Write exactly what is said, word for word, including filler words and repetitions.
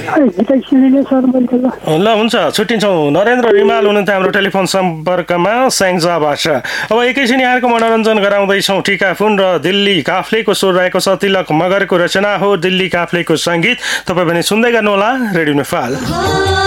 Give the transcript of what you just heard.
गीता सुनिले सर मैले ल ल हुन्छ छुट्टिन्छौँ। नरेन्द्र रिमाल हुनुहुन्थ्यो हाम्रो टेलिफोन सम्पर्कमा स्याङ्जाबाट। अब एकैछिन यहाँको मनोरञ्जन गराउँदैछौँ। टिकाफुन र दिल्ली काफ्लेको स्वर रहेको छ। तिलक मगरको रचना हो दिल्ली काफ्लेको सङ्गीत। तपाईँ पनि सुन्दै गर्नुहोला रेडियो नेपाल।